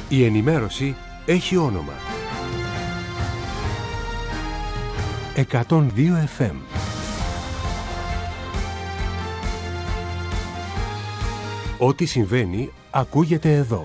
Η ενημέρωση έχει όνομα. 102 FM. Ό,τι συμβαίνει ακούγεται εδώ.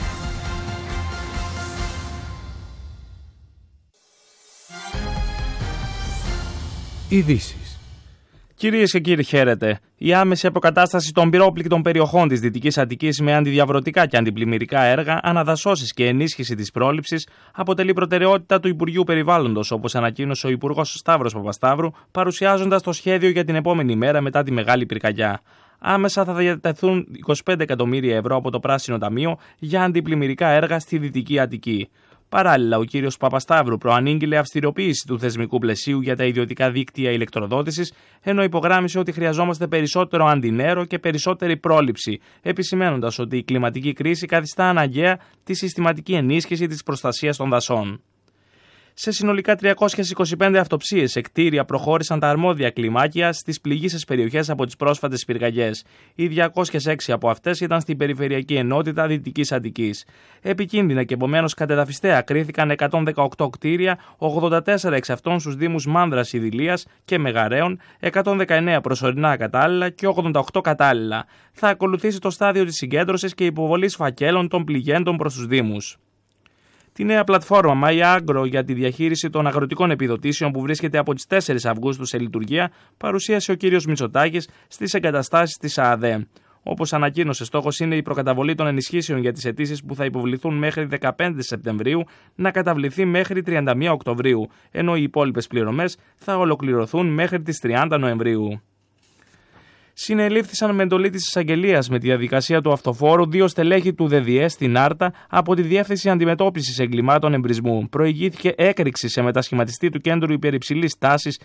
Ειδήσεις. Κυρίες και κύριοι, χαίρετε. Η άμεση αποκατάσταση των πυρόπληκτων περιοχών της Δυτικής Αττικής με αντιδιαβρωτικά και αντιπλημμυρικά έργα, αναδασώσεις και ενίσχυση της πρόληψης αποτελεί προτεραιότητα του Υπουργείου Περιβάλλοντος, όπως ανακοίνωσε ο Υπουργός Σταύρος Παπασταύρου, παρουσιάζοντας το σχέδιο για την επόμενη μέρα μετά τη μεγάλη πυρκαγιά. Άμεσα θα διατεθούν 25 εκατομμύρια ευρώ από το Πράσινο Ταμείο για αντιπλημμυρικά έργα στη Δυτική Αττική. Παράλληλα, ο κύριος Παπασταύρου προανήγγειλε αυστηροποίηση του θεσμικού πλαισίου για τα ιδιωτικά δίκτυα ηλεκτροδότησης, ενώ υπογράμμισε ότι χρειαζόμαστε περισσότερο αντινέρο και περισσότερη πρόληψη, επισημαίνοντας ότι η κλιματική κρίση καθιστά αναγκαία τη συστηματική ενίσχυση της προστασίας των δασών. Σε συνολικά 325 αυτοψίες σε κτίρια προχώρησαν τα αρμόδια κλιμάκια στις πληγείσες περιοχές από τις πρόσφατες πυρκαγιές. Οι 206 από αυτές ήταν στην Περιφερειακή Ενότητα Δυτικής Αττικής. Επικίνδυνα και επομένως κατεδαφιστέα κρίθηκαν 118 κτίρια, 84 εξ αυτών στους δήμους Μάνδρας, Ιδηλίας και Μεγαρέων, 119 προσωρινά κατάλληλα και 88 κατάλληλα. Θα ακολουθήσει το στάδιο της συγκέντρωσης και υποβολής φακέλων των πληγέντων προς τους δήμους. Τη νέα πλατφόρμα MyAgro για τη διαχείριση των αγροτικών επιδοτήσεων που βρίσκεται από τις 4 Αυγούστου σε λειτουργία παρουσίασε ο κύριος Μητσοτάκης στις εγκαταστάσεις της ΑΑΔΕ. Όπως ανακοίνωσε, στόχος είναι η προκαταβολή των ενισχύσεων για τις αιτήσεις που θα υποβληθούν μέχρι 15 Σεπτεμβρίου να καταβληθεί μέχρι 31 Οκτωβρίου, ενώ οι υπόλοιπες πληρωμές θα ολοκληρωθούν μέχρι τις 30 Νοεμβρίου. Συνελήφθησαν με εντολή της εισαγγελίας με τη διαδικασία του αυτοφόρου 2 στελέχη του ΔΔΕ στην Άρτα από τη Διεύθυνση Αντιμετώπισης Εγκλημάτων Εμπρισμού. Προηγήθηκε έκρηξη σε μετασχηματιστή του κέντρου υπερυψηλής τάσης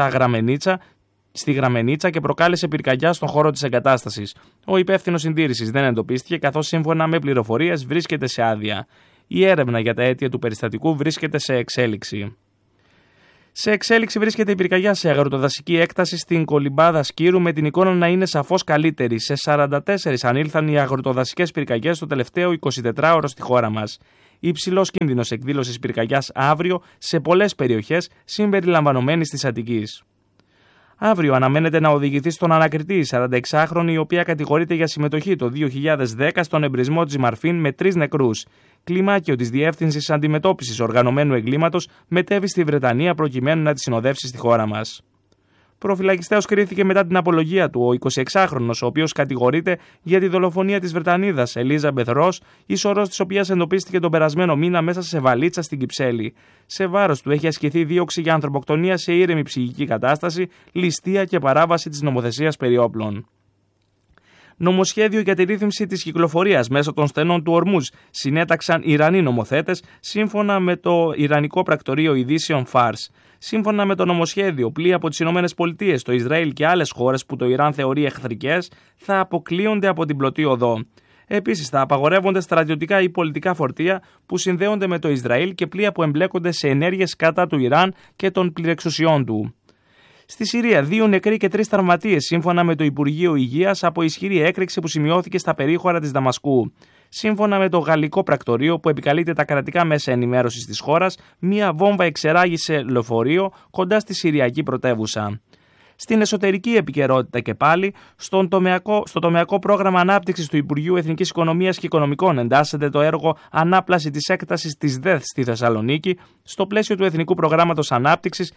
στη Γραμμενίτσα και προκάλεσε πυρκαγιά στον χώρο της εγκατάστασης. Ο υπεύθυνος συντήρησης δεν εντοπίστηκε, καθώς σύμφωνα με πληροφορίες βρίσκεται σε άδεια. Η έρευνα για τα αίτια του περιστατικού βρίσκεται σε εξέλιξη. Σε εξέλιξη βρίσκεται η πυρκαγιά σε αγροτοδασική έκταση στην Κολυμπάδα Σκύρου, με την εικόνα να είναι σαφώς καλύτερη. Σε 44 ανήλθαν οι αγροτοδασικές πυρκαγιές το τελευταίο 24ωρο στη χώρα μας. Υψηλός κίνδυνος εκδήλωσης πυρκαγιάς αύριο σε πολλές περιοχές συμπεριλαμβανομένης της Αττικής. Αύριο αναμένεται να οδηγηθεί στον ανακριτή η 46χρονη, η οποία κατηγορείται για συμμετοχή το 2010 στον εμπρισμό της Μαρφίν με 3 νεκρούς. Κλιμάκιο της Διεύθυνσης Αντιμετώπισης Οργανωμένου Εγκλήματος μετέβη στη Βρετανία προκειμένου να τη συνοδεύσει στη χώρα μας. Προφυλακιστέως κρίθηκε μετά την απολογία του ο 26χρονος, ο οποίος κατηγορείται για τη δολοφονία της Βρετανίδας Ελίζαμπεθ Ρος, η σωρός της οποίας εντοπίστηκε τον περασμένο μήνα μέσα σε βαλίτσα στην Κυψέλη. Σε βάρος του έχει ασκηθεί δίωξη για ανθρωποκτονία σε ήρεμη ψυχική κατάσταση, ληστεία και παράβαση της νομοθεσίας περί όπλων. Νομοσχέδιο για τη ρύθμιση της κυκλοφορίας μέσω των στενών του Ορμούζ συνέταξαν Ιρανοί νομοθέτες, σύμφωνα με το Ιρανικό Πρακτορείο Ειδήσεων Φάρς. Σύμφωνα με το νομοσχέδιο, πλοία από τις ΗΠΑ, το Ισραήλ και άλλες χώρες που το Ιράν θεωρεί εχθρικές θα αποκλείονται από την πλωτή οδό. Επίσης, θα απαγορεύονται στρατιωτικά ή πολιτικά φορτία που συνδέονται με το Ισραήλ και πλοία που εμπλέκονται σε ενέργειες κατά του Ιράν και των πληρεξουσιών του. Στη Συρία, 2 νεκροί και 3 τραυματίες, σύμφωνα με το Υπουργείο Υγείας, από ισχυρή έκρηξη που σημειώθηκε στα περίχωρα της Δαμασκού. Σύμφωνα με το Γαλλικό Πρακτορείο, που επικαλείται τα κρατικά μέσα ενημέρωσης της χώρας, μία βόμβα εξεράγησε λεωφορείο κοντά στη Συριακή πρωτεύουσα. Στην εσωτερική επικαιρότητα και πάλι, στο τομεακό πρόγραμμα ανάπτυξης του Υπουργείου Εθνικής Οικονομίας και Οικονομικών εντάσσεται το έργο Ανάπλαση της έκτασης της ΔΕΘ στη Θεσσαλονίκη, στο πλαίσιο του Εθνικού Προγράμματος Ανάπτυξης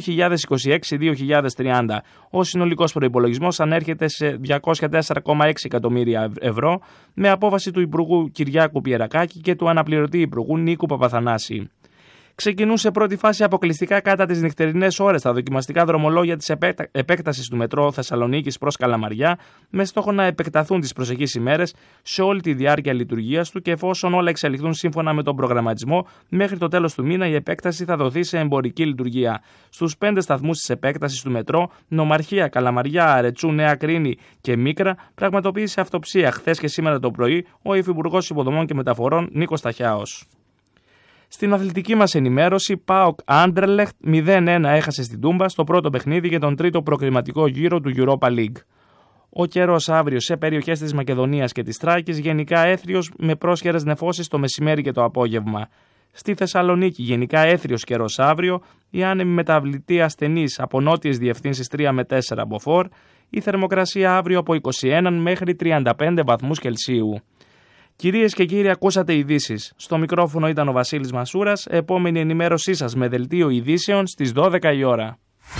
2026-2030. Ο συνολικός προϋπολογισμός ανέρχεται σε 204,6 εκατομμύρια ευρώ, με απόφαση του Υπουργού Κυριάκου Πιερακάκη και του αναπληρωτή Υπουργού Νίκου Παπαθανάση. Ξεκινούν σε πρώτη φάση αποκλειστικά κατά τις νυχτερινές ώρες τα δοκιμαστικά δρομολόγια της επέκτασης του μετρό Θεσσαλονίκης προς Καλαμαριά, με στόχο να επεκταθούν τις προσεχείς ημέρες σε όλη τη διάρκεια λειτουργίας του, και εφόσον όλα εξελιχθούν σύμφωνα με τον προγραμματισμό, μέχρι το τέλος του μήνα η επέκταση θα δοθεί σε εμπορική λειτουργία. Στους 5 σταθμούς της επέκτασης του μετρό, Νομαρχία, Καλαμαριά, Αρετσού, Νέα Κρίνη και Μίκρα, πραγματοποίησε αυτοψία χθες και σήμερα το πρωί ο Υφυπουργός Υποδομών και Μεταφορών Νίκος Ταχιάος. Στην αθλητική μας ενημέρωση, ΠΑΟΚ Άντερλεχτ 0-1 έχασε στην Τούμπα στο πρώτο παιχνίδι για τον τρίτο προκριματικό γύρο του Europa League. Ο καιρός αύριο σε περιοχές της Μακεδονίας και της Θράκης γενικά έθριος με πρόσχερες νεφώσεις το μεσημέρι και το απόγευμα. Στη Θεσσαλονίκη γενικά έθριος καιρός αύριο, η άνεμη μεταβλητή ασθενής από νότιες διευθύνσεις 3 με 4 μποφόρ, η θερμοκρασία αύριο από 21 μέχρι 35 βαθμούς Κελσίου. Κυρίες και κύριοι, ακούσατε ειδήσεις. Στο μικρόφωνο ήταν ο Βασίλης Μασούρας. Επόμενη ενημέρωσή σας με δελτίο ειδήσεων στις 12 η ώρα.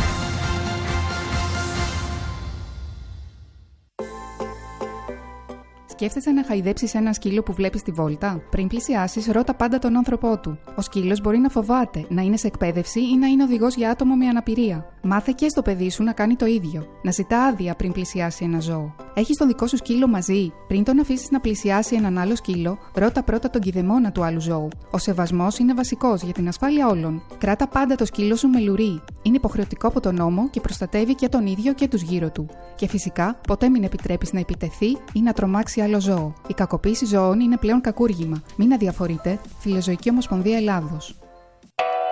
Σκέφτεσαι να χαϊδέψεις ένα σκύλο που βλέπεις στη βόλτα? Πριν πλησιάσεις, ρώτα πάντα τον άνθρωπό του. Ο σκύλος μπορεί να φοβάται, να είναι σε εκπαίδευση ή να είναι οδηγός για άτομο με αναπηρία. Μάθε και στο παιδί σου να κάνει το ίδιο. Να ζητά άδεια πριν πλησιάσει ένα ζώο. Έχεις τον δικό σου σκύλο μαζί? Πριν τον αφήσεις να πλησιάσει έναν άλλο σκύλο, ρώτα πρώτα τον κηδεμόνα του άλλου ζώου. Ο σεβασμός είναι βασικός για την ασφάλεια όλων. Κράτα πάντα το σκύλο σου με λουρί. Είναι υποχρεωτικό από τον νόμο και προστατεύει και τον ίδιο και τους γύρω του. Και φυσικά, ποτέ μην επιτρέπεις να επιτεθεί ή να τρομάξει άλλο ζώο. Η κακοποίηση ζώων είναι πλέον κακούργημα. Μην αδιαφορείτε. Φιλοζωική Ομοσπονδία Ελλάδος.